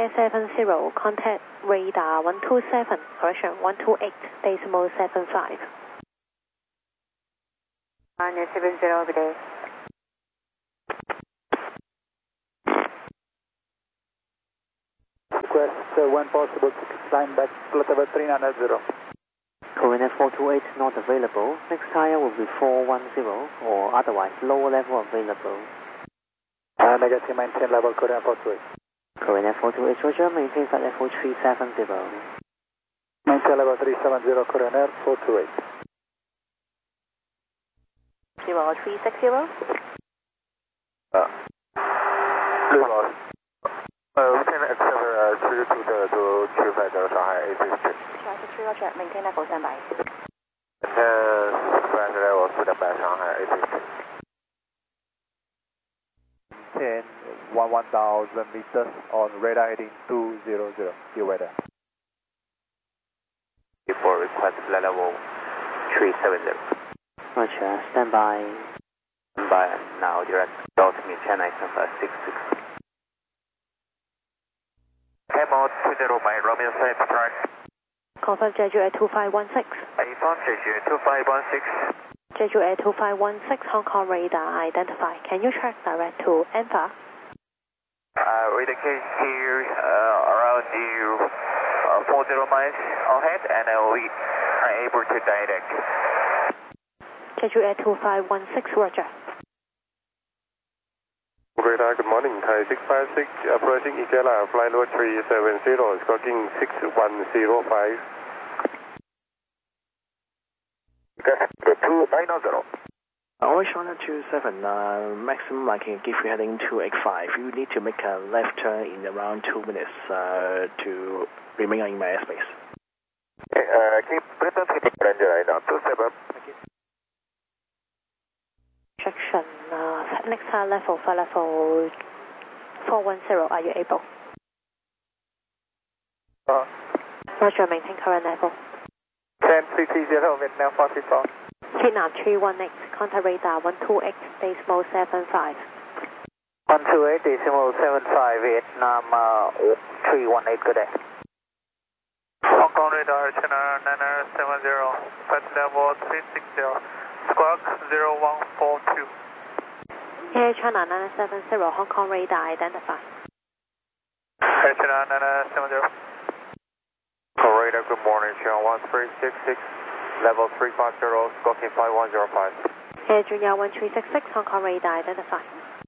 JUA70, contact radar 127, correction 128.75. 70, good day. Request when possible to climb back flight level 3990. Coronet 428 not available. Next higher will be 410 or otherwise lower level available. Negative, maintain level Coronet 428. Coronet 428 Roger, maintain flight level 370. Maintain level 370 Coronet 428. 0360. We can accept 32 to Q5 Shanghai 863. Roger, maintain level standby. Maintain level standby Shanghai 863. 10,000 meters on radar heading 200. Your weather. For request flight level 370. Roger, standby. Standby now, direct altimeter China XFI 66. Camo 20, my Romeo side track. Confirm JUA2516. Affirm JUA2516. JUA2516, Hong Kong radar identified. Can you track direct to Alpha? Radar case here around you 40 miles ahead, and we are able to direct. JUA2516, Roger. Radar, good morning. Thai 656 approaching Ikela, flight level 370, squawking 6105. 2990. Orange 127, maximum I can give you heading 285. You need to make a left turn in around 2 minutes to remain in my airspace. Keep Britain hitting Ranger right now, 27. Section, next level, flight level 410, are you able? Roger, maintain current level. 10,330, Vietnam 44. Vietnam 318, contact radar 128.75. 128.75, Vietnam 318, good day. Hong Kong radar, China 9970, flight level 360, squawk 0142. Air China 970, Hong Kong radar identified. Air China 9970. Radar, good morning, China 1366, level 350, squawking 5105. Air Junior 1366, Hong Kong radar identified.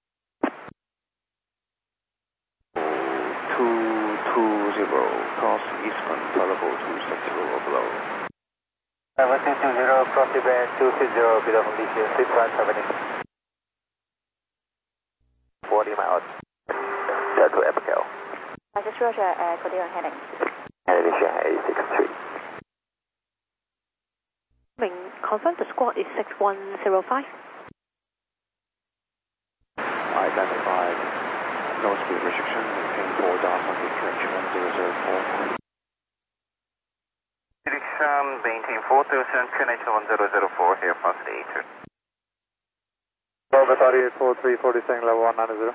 220, cross Eastman, level 260 below. Level 220, cross the band 260, below Malaysia, 6570. 40 miles. To Abigail. Just Roger, clear on heading. Heading Shanghai 863. Confirm the squad is 6105. Identified. No speed restriction, maintain 4 down, QNH 1004. Direction, maintain 4000, QNH 1004, here, fast 8. Qatari 843, saying level 190.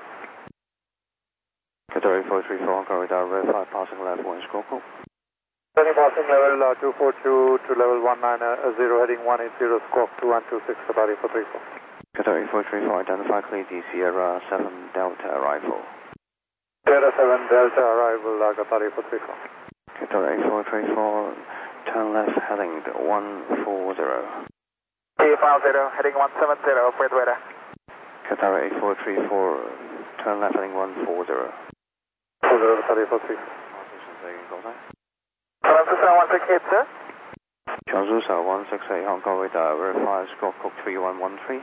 Qatari 434, Hong Kong radar, verify passing level 1 squawk. Passing level 242 to level 190, heading 180, squawk 2126, Qatari 434. Qatari 434, identify clearly Sierra 7 Delta arrival. Sierra 7 Delta arrival, Qatari 434. Qatari 434, turn left heading 140. 350, heading 170, with weather. Qatari 8434, turn left heading 140. 40, Qatari 434. Jiangsu 168, sir. Jiangsu 168, Hong Kong radar, verify squawk code 3113.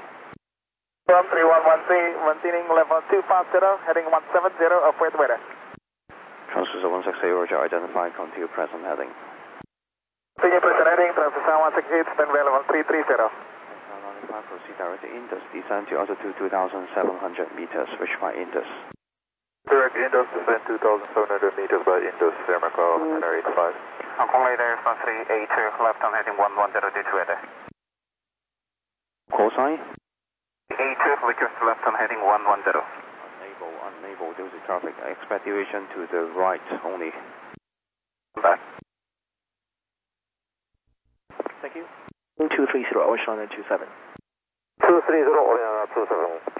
3113, maintaining level 250, heading 170, with weather. Jiangsu 168, Roger, identify, continue present heading. Continue present heading, Jiangsu 168, stand by level 330. 95, proceed direct to Indus, descend to altitude 2,700 meters, switch by Indus. Direct Indus, descend 2,700 meters by Indus, Sierra Macau, 85. Hong Kong radar, 1382, left on heading 110, due to weather. Call sign? 82, request left on heading 110. Unable, enable those traffic. Expect deviation to the right only. Back. Thank you. 230, Ocean 27. 230, Oriana 27.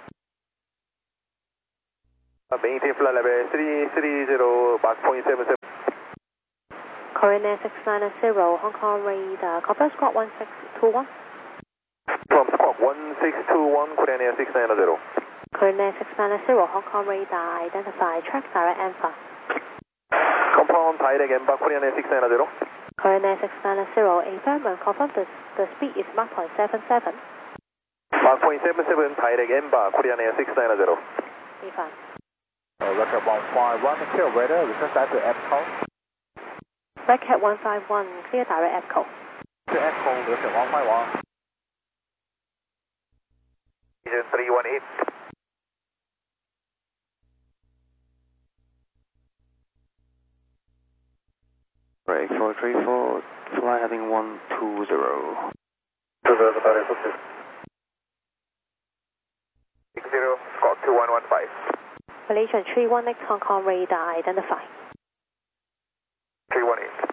Maintain flight level 330, Mach 0.77. Korean 690, Hong Kong radar, copy squawk 1621. From squawk 1621, Korean Air 690. Korean 690, Hong Kong radar, identify, track direct EMPA. Confirm direct EMPA, Korean Air 690. Korean 690, affirm and confirm the speed is Mach 0.77. Mach 0.77, direct EMPA, Korean Air 690. Affirm. Record 151, clear radar, return back to EPCO. Record 151, clear direct EPCO. Clear EPCO, record 151. Region 318. Break 434, fly heading 120. 60, squawk 2115. Malaysian 318, Hong Kong radar, identify. 318.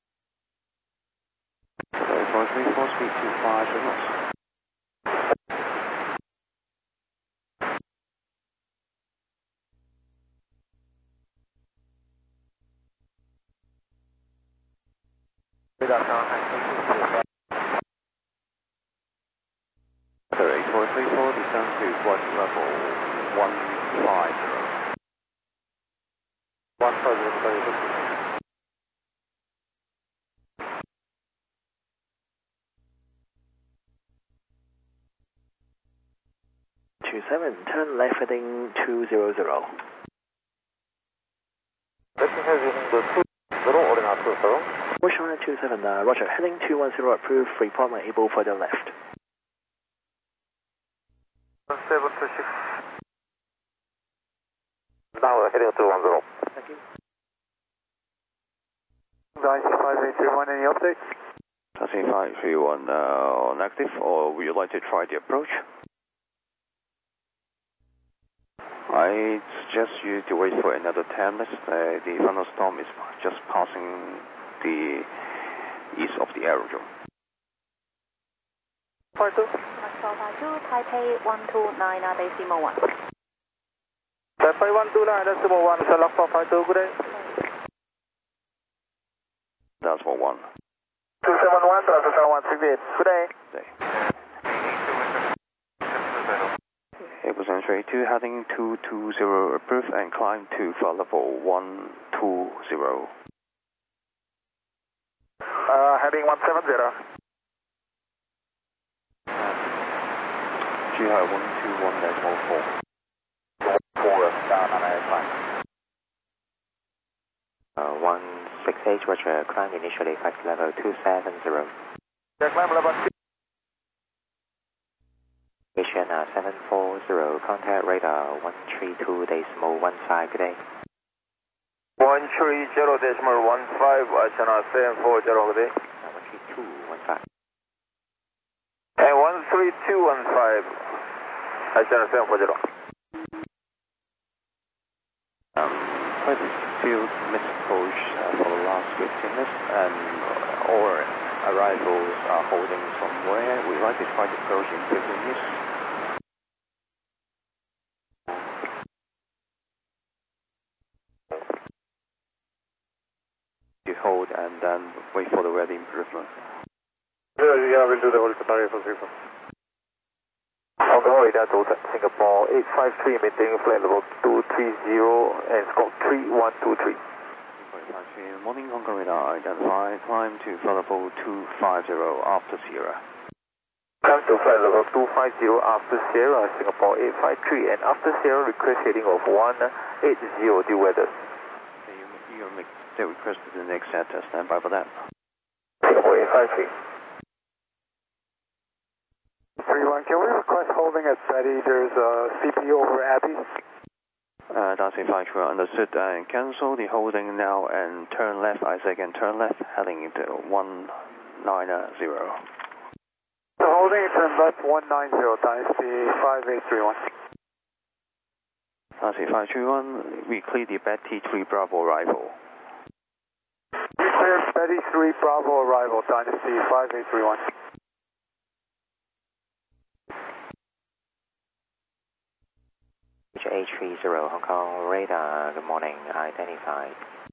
434, speed 25 knots. Radar count, 8434, descend to flight level 150. 150. 27, turn left heading 200. Lifting heading to 20, Oriana 27. Ocean 27, Roger, heading 210, approved, report when able further left. 726. Now heading 210. Thank you. Guys, 5831, any updates? Taxi 531, negative, or would you like to try the approach? I suggest you to wait for another 10 minutes. The thunderstorm is just passing the east of the aerodrome. 42, Taipei 129, decimal 1. Taipei 129, decimal 1, Sherlock 452, good day. That's for 1. 271, Transfer 168, good day. Day. 832, heading 220, approved, and climb to flight level 120. Heading 170. GI 121.04. 4, down on airplane. 168, Roger, climb initially flight level 270. Yeah, climb level 2. Mission 740, contact radar 132.15, good day. 130.15, Ashana 740, good day. 132.15. And 13215, Ashana 740. Quite a few missed approach for the last 15 minutes, and all arrivals are holding somewhere. We'd like to try the approach in 15 minutes. You hold and then wait for the weather improvement. Yeah, we'll do the whole scenario for Singapore. On the way, that's Singapore 853, maintaining flight level 230 and squawk 3123. Morning Hong Kong radar, identify, climb to flight level 250 after Sierra. Climb to flight level 250 after Sierra, Singapore 853, and after Sierra request heading of 180 due weather. You make the request to the next set, stand by for that. Singapore 853. 31, can we request holding at Betty? There's a CPU over Abbey. That's a factual understood, and cancel the holding now and turn left, Isaac, and turn left, heading into 190. The holding, turn left 190, times the 5831. Taxi 531, we clear the Betty 3 Bravo arrival. Clear Betty 3 Bravo arrival, Dynasty 5831. H30 Hong Kong radar, good morning, identified.